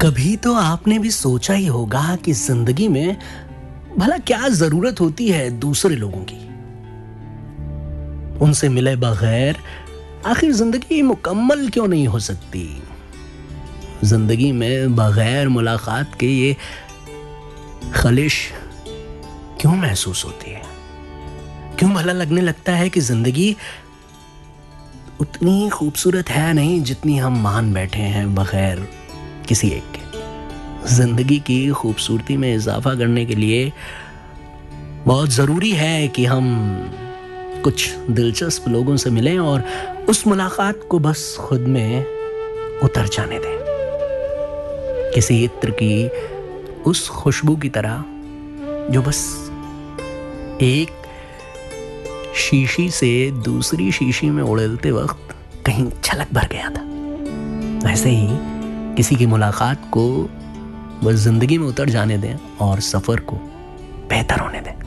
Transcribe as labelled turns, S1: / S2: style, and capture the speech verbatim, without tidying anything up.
S1: कभी तो आपने भी सोचा ही होगा कि जिंदगी में भला क्या जरूरत होती है दूसरे लोगों की। उनसे मिले बगैर आखिर जिंदगी मुकम्मल क्यों नहीं हो सकती। जिंदगी में बगैर मुलाकात के ये खलिश क्यों महसूस होती है। क्यों भला लगने लगता है कि जिंदगी उतनी खूबसूरत है नहीं जितनी हम मान बैठे हैं बगैर किसी एक के। जिंदगी की खूबसूरती में इजाफा करने के लिए बहुत ज़रूरी है कि हम कुछ दिलचस्प लोगों से मिलें और उस मुलाकात को बस खुद में उतर जाने दें। किसी इत्र की उस खुशबू की तरह जो बस एक शीशी से दूसरी शीशी में उड़ेलते वक्त कहीं छलक भर गया था। ऐसे ही किसी की मुलाकात को बस जिंदगी में उतर जाने दें और सफर को बेहतर होने दें।